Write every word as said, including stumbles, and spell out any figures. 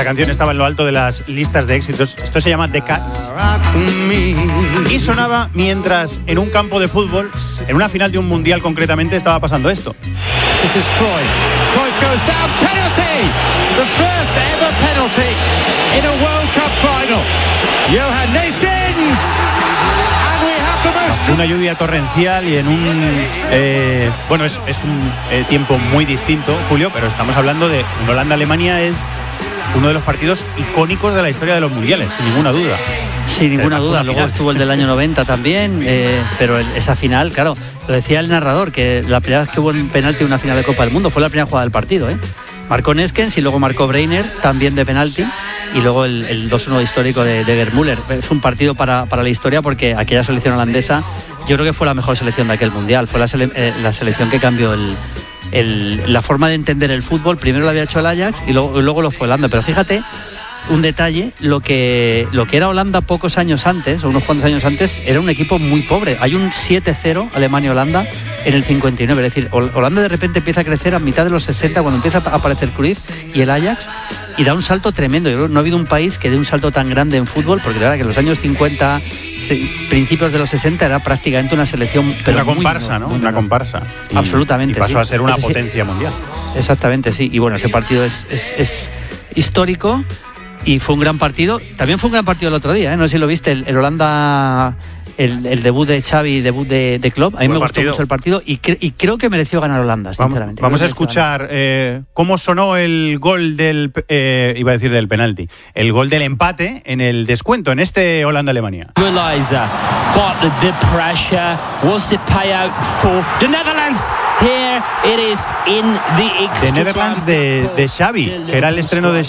canción estaba en lo alto de las listas de éxitos. Esto se llama The Cats. Y sonaba mientras en un campo de fútbol, en una final de un mundial concretamente, estaba pasando esto. This is Cruyff. Cruyff goes down, penalty! The first ever penalty in a World Cup final. Johan Neeskens! And we have the most... Una lluvia torrencial y en un... Eh, bueno, es, es un eh, tiempo muy distinto, Julio, pero estamos hablando de un Holanda-Alemania. Es uno de los partidos icónicos de la historia de los mundiales, sin ninguna duda. Sin ninguna duda, luego final. Estuvo el del año noventa también, eh, pero el, esa final, claro, lo decía el narrador, que la primera vez que hubo un penalti en una final de Copa del Mundo fue la primera jugada del partido, ¿eh? Marcó Neeskens y luego marcó Breiner, también de penalti, y luego el, el dos uno histórico de, de Gerd Müller. Es un partido para, para la historia porque aquella selección holandesa, yo creo que fue la mejor selección de aquel mundial, fue la, sele, eh, la selección que cambió el, el, la forma de entender el fútbol. Primero lo había hecho el Ajax y luego, luego lo fue Holanda, pero fíjate un detalle, lo que, lo que era Holanda pocos años antes, o unos cuantos años antes, era un equipo muy pobre. Hay un siete cero Alemania-Holanda en el cincuenta y nueve, es decir, Holanda de repente empieza a crecer a mitad de los sesenta cuando empieza a aparecer Cruyff y el Ajax, y da un salto tremendo. Yo creo que no ha habido un país que dé un salto tan grande en fútbol, porque la verdad que en los años cincuenta, principios de los sesenta, era prácticamente una selección, pero una comparsa, muy, ¿no? Una comparsa. Y, absolutamente. Y pasó sí. a ser una sí, potencia sí. mundial. Exactamente, sí. Y bueno, ese partido es, es, es histórico. Y fue un gran partido. También fue un gran partido el otro día, ¿eh? No sé si lo viste, el, el Holanda, el, el debut de Xavi, debut de, de Klopp. A mí Buen me gustó partido. mucho el partido y, cre- y creo que mereció ganar Holanda, sinceramente. Vamos, vamos a a escuchar eh, cómo sonó el gol del, eh, iba a decir del penalti, el gol del empate en el descuento, en este Holanda-Alemania. Equalizer, but the pressure was the payout for the Netherlands. Here it is in the extra De Netherlands de, de Xavi, que era el estreno de